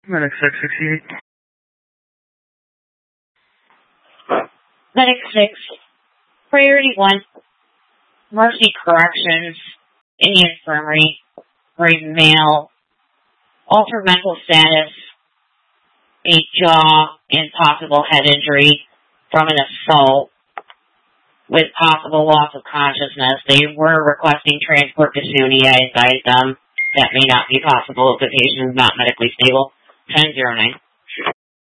Medic 668. Medic 6, Priority 1, Mercy Corrections, Indian Infirmary, brave male, altered mental status, a jaw and possible head injury from an assault with possible loss of consciousness. They were requesting transport to SUNY. I advised them that may not be possible if the patient is not medically stable. 1009.